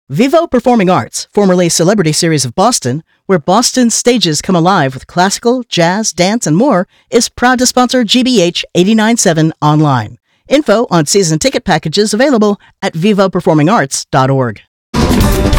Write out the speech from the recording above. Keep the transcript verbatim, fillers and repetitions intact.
Vivo Performing Arts, formerly Celebrity Series of Boston, where Boston's stages come alive with classical, jazz, dance, and more, is proud to sponsor G B H eighty-nine point seven Online. Info on season ticket packages available at vivo performing arts dot org.